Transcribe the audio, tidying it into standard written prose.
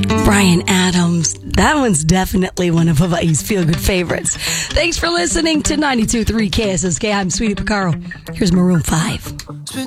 Bryan Adams. That one's definitely one of Hawaii's feel-good favorites. Thanks for listening to 92.3 KSSK. I'm Sweetie Picaro. Here's Maroon 5.